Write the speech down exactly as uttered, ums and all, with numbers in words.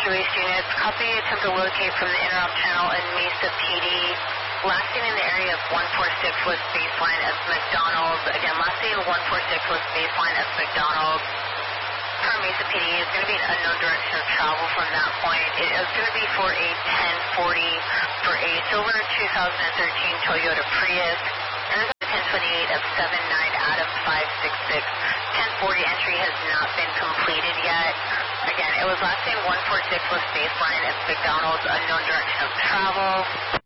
Waste units. Copy attempt to locate from the interrupt channel in Mesa P D. Last seen in the area of one four six West Baseline as McDonald's. Again, last seen one four six West Baseline as McDonald's. For Mesa P D, it's going to be an unknown direction of travel from that point. It is going to be for a ten forty for a silver two thousand thirteen Toyota Prius. Arizona ten twenty-eight of seven nine Adams five six six. ten forty entry has not been completed yet. Again, it was last seen one four six West Baseline as McDonald's, unknown direction of travel.